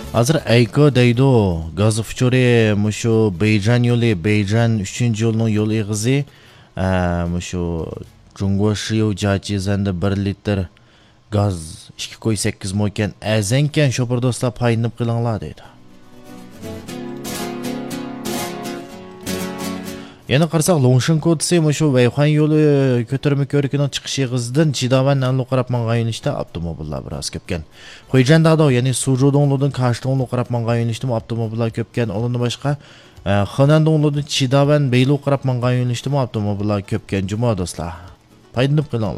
Hazır Ayko deydi. Gazı fıçori muşu Beyjan yolu, Beyjan 3. yolunun yolu eğizi. Muşu Cungo Şiyo Caci zende 1 litr gaz 2,8 moyken əzənken şopur dostlar payınıp qılınlar deydi. Yana qarasaq Longshan kodisi muşu Veyxan yolu kötürme körükünün çıkışı yığızdan Çidavan nanlı qarap manğa yönüşte avtomobiller biraz köpken. Xoyjandağda yani Suju donludun karşılığını qarap manğa yönüşte avtomobiller köpken. Olunu başqa Xanan donludun Çidavan Beylu qarap manğa yönüşte avtomobiller köpken. Cuma dostlar. Payınıp qılınlar.